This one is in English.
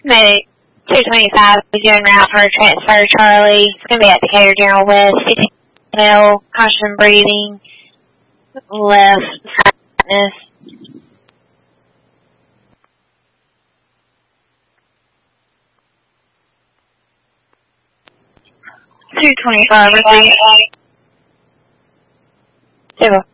Medic 225 is doing route for a transfer, Charlie. It's going to be at Decatur General West. 15L, caution breathing, left sadness. 225, 0.